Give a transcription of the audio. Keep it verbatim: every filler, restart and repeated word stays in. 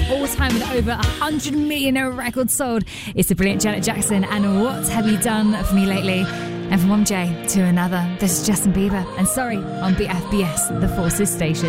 all time with over one hundred million records sold. It's the brilliant Janet Jackson and What Have You Done For Me Lately? And from one J to another, this is Justin Bieber and Sorry on B F B S, the Forces Station.